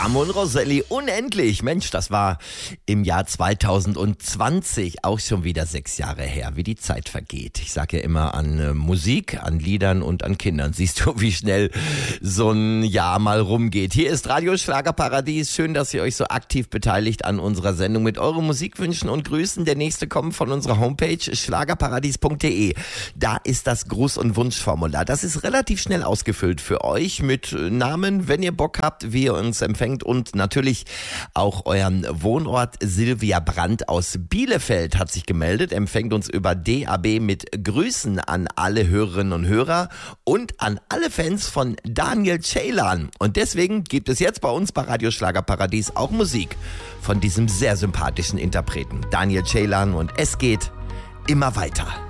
Ramon Roselli, unendlich. Mensch, das war im Jahr 2020, auch schon wieder 6 Jahre her, wie die Zeit vergeht. Ich sage ja immer an Musik, an Liedern und an Kindern. Siehst du, wie schnell so ein Jahr mal rumgeht. Hier ist Radio Schlagerparadies. Schön, dass ihr euch so aktiv beteiligt an unserer Sendung mit euren Musikwünschen und Grüßen. Der nächste kommt von unserer Homepage schlagerparadies.de. Da ist das Gruß- und Wunschformular. Das ist relativ schnell ausgefüllt für euch mit Namen, wenn ihr Bock habt, wie ihr uns empfängt und natürlich auch euren Wohnort. Silvia Brandt aus Bielefeld hat sich gemeldet, empfängt uns über DAB mit Grüßen an alle Hörerinnen und Hörer und an alle Fans von Daniel Ceylan. Und deswegen gibt es jetzt bei uns bei Radio Schlagerparadies auch Musik von diesem sehr sympathischen Interpreten Daniel Ceylan und es geht immer weiter.